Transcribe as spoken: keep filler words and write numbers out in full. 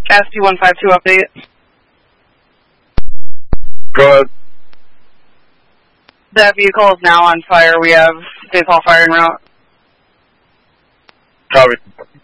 S P one five two update. Go ahead. That vehicle is now on fire. We have Daypal fire en route. Copy.